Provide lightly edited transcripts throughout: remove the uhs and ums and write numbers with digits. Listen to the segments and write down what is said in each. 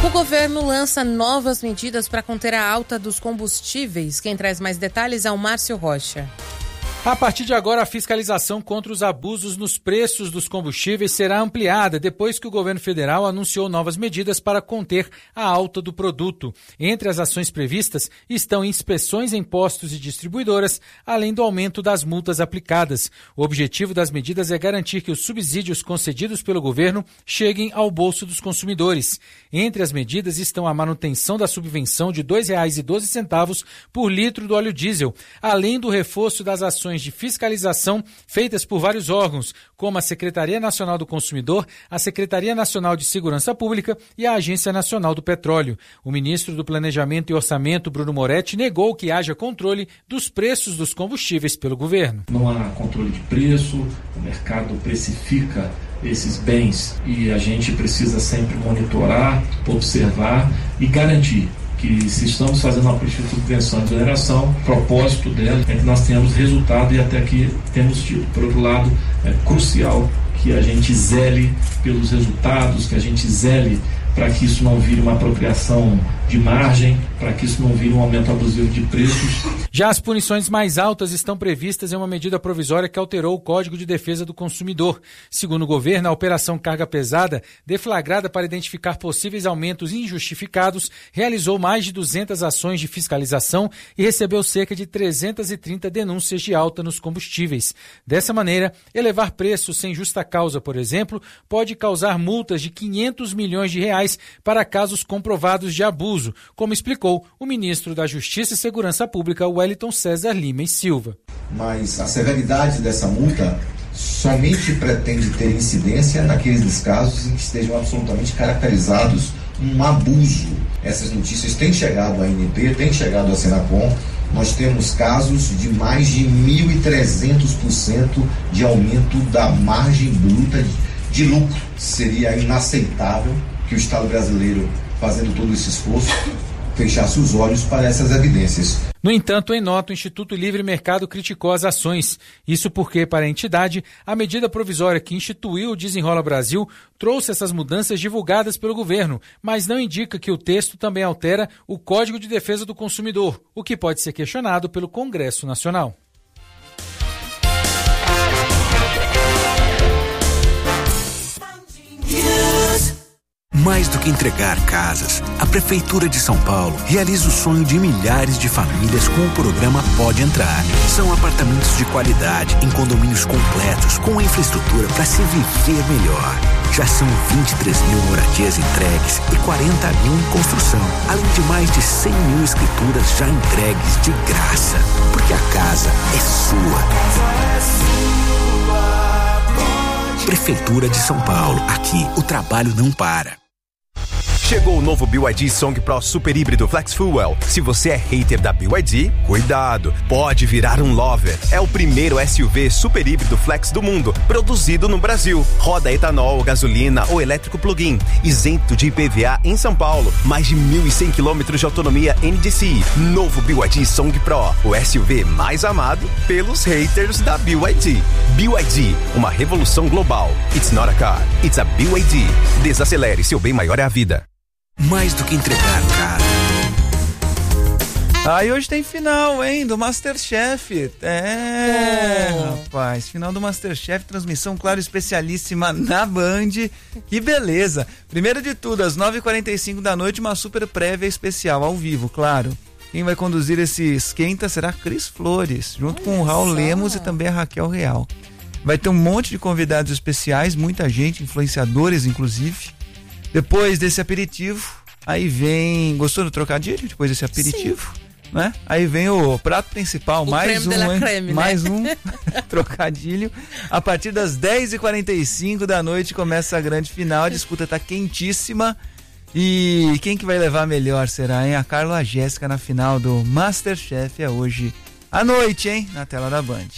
O governo lança novas medidas para conter a alta dos combustíveis. Quem traz mais detalhes é o Márcio Rocha. A partir de agora, a fiscalização contra os abusos nos preços dos combustíveis será ampliada depois que o governo federal anunciou novas medidas para conter a alta do produto. Entre as ações previstas estão inspeções em postos e distribuidoras, além do aumento das multas aplicadas. O objetivo das medidas é garantir que os subsídios concedidos pelo governo cheguem ao bolso dos consumidores. Entre as medidas estão a manutenção da subvenção de R$ 2,12 por litro do óleo diesel, além do reforço das ações de fiscalização feitas por vários órgãos, como a Secretaria Nacional do Consumidor, a Secretaria Nacional de Segurança Pública e a Agência Nacional do Petróleo. O ministro do Planejamento e Orçamento, Bruno Moretti, negou que haja controle dos preços dos combustíveis pelo governo. Não há controle de preço, o mercado precifica esses bens e a gente precisa sempre monitorar, observar e garantir que, se estamos fazendo uma política de subvenção e exoneração, o propósito dela é que nós tenhamos resultado e até aqui temos tido. Por outro lado, é crucial que a gente zele pelos resultados, que a gente zele para que isso não vire uma apropriação de margem, para que isso não vire um aumento abusivo de preços. Já as punições mais altas estão previstas em uma medida provisória que alterou o Código de Defesa do Consumidor. Segundo o governo, a Operação Carga Pesada, deflagrada para identificar possíveis aumentos injustificados, realizou mais de 200 ações de fiscalização e recebeu cerca de 330 denúncias de alta nos combustíveis. Dessa maneira, elevar preços sem justa causa, por exemplo, pode causar multas de R$ 500 milhões para casos comprovados de abuso, como explicou o ministro da Justiça e Segurança Pública, Wellington César Lima e Silva. Mas a severidade dessa multa somente pretende ter incidência naqueles casos em que estejam absolutamente caracterizados um abuso. Essas notícias têm chegado à ANP, têm chegado à Senacom. Nós temos casos de mais de 1.300% de aumento da margem bruta de lucro. Seria inaceitável que o Estado brasileiro, fazendo todo esse esforço, fechasse os olhos para essas evidências. No entanto, em nota, o Instituto Livre Mercado criticou as ações. Isso porque, para a entidade, a medida provisória que instituiu o Desenrola Brasil trouxe essas mudanças divulgadas pelo governo, mas não indica que o texto também altera o Código de Defesa do Consumidor, o que pode ser questionado pelo Congresso Nacional. Mais do que entregar casas, a Prefeitura de São Paulo realiza o sonho de milhares de famílias com o programa Pode Entrar. São apartamentos de qualidade, em condomínios completos, com a infraestrutura para se viver melhor. Já são 23 mil moradias entregues e 40 mil em construção, além de mais de 100 mil escrituras já entregues de graça. Porque a casa é sua. Prefeitura de São Paulo. Aqui, o trabalho não para. Chegou o novo BYD Song Pro Super Híbrido Flex Fuel. Se você é hater da BYD, cuidado, pode virar um lover. É o primeiro SUV super híbrido flex do mundo, produzido no Brasil. Roda etanol, gasolina ou elétrico plug-in, isento de IPVA em São Paulo. Mais de 1.100 km de autonomia NDCi. Novo BYD Song Pro, o SUV mais amado pelos haters da BYD. BYD, uma revolução global. It's not a car, it's a BYD. Desacelere, seu bem maior é a vida. Mais do que entregar casa. E hoje tem final, hein, do Masterchef. Rapaz, final do Masterchef, transmissão, claro, especialíssima na Band. Que beleza. Primeiro de tudo, às 9h45 da noite, uma super prévia especial, ao vivo, claro. Quem vai conduzir esse esquenta será Cris Flores, junto com o Raul Lemos e também a Raquel Real. Vai ter um monte de convidados especiais, muita gente, influenciadores, inclusive. Depois desse aperitivo, aí vem... Gostou do trocadilho? Depois desse aperitivo, né? Aí vem o prato principal, mais um, hein? Creme, mais um trocadilho. A partir das 10h45 da noite começa a grande final, a disputa tá quentíssima. E quem que vai levar melhor será, hein? A Carla ou a Jéssica na final do Masterchef é hoje à noite, hein? Na tela da Band.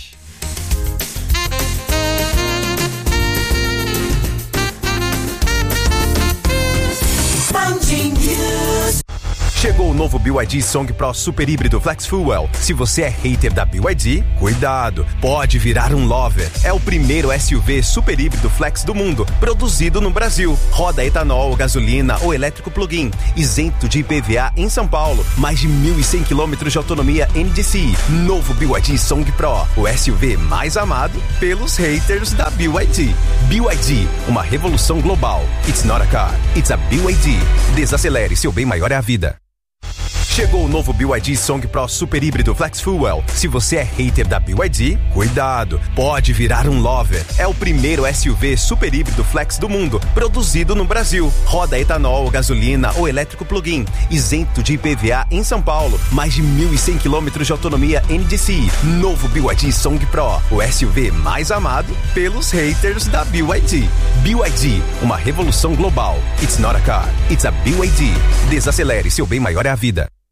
Chegou o novo BYD Song Pro Super Híbrido Flex Fuel. Se você é hater da BYD, cuidado, pode virar um lover. É o primeiro SUV super híbrido flex do mundo, produzido no Brasil. Roda etanol, gasolina ou elétrico plug-in, isento de IPVA em São Paulo. Mais de 1.100 km de autonomia NDCi. Novo BYD Song Pro, o SUV mais amado pelos haters da BYD. BYD, uma revolução global. It's not a car, it's a BYD. Desacelere, seu bem maior é a vida. Chegou o novo BYD Song Pro Super Híbrido Flex Fuel. Se você é hater da BYD, cuidado, pode virar um lover. É o primeiro SUV super híbrido flex do mundo, produzido no Brasil. Roda etanol, gasolina ou elétrico plug-in, isento de IPVA em São Paulo. Mais de 1.100 km de autonomia NDCi. Novo BYD Song Pro, o SUV mais amado pelos haters da BYD. BYD, uma revolução global. It's not a car, it's a BYD. Desacelere, seu bem maior é a vida.